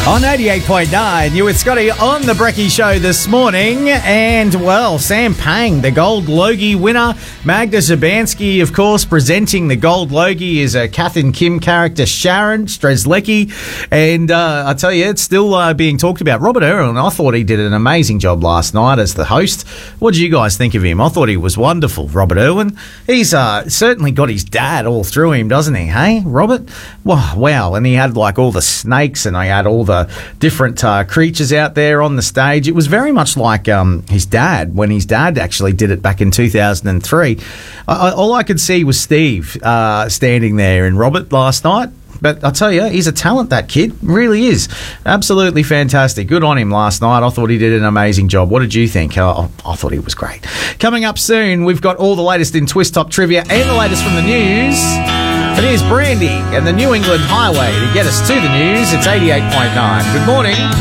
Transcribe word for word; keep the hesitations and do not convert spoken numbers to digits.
On eighty-eight point nine, you with Scotty on the Brekkie Show this morning. And, well, Sam Pang, the Gold Logie winner. Magda Szubanski, of course, presenting the Gold Logie is a Kath and Kim character, Sharon Strzelecki. And uh, I tell you, it's still uh, being talked about. Robert Earl, I thought he did an amazing job last night as the host. What did you guys think of him? I thought he was wonderful, Robert Irwin. He's uh, certainly got his dad all through him, doesn't he? Hey, Robert? Wow, wow. And he had like all the snakes and I had all the different uh, creatures out there on the stage. It was very much like um, his dad, when his dad actually did it back in two thousand three. I, all I could see was Steve uh, standing there and Robert last night. But I tell you, he's a talent, that kid. Really is. Absolutely fantastic. Good on him last night. I thought he did an amazing job. What did you think? Oh, I thought he was great. Coming up soon, we've got all the latest in Twist Top trivia and the latest from the news. And here's Brandy and the New England Highway to get us to the news. It's eighty-eight point nine. Good morning.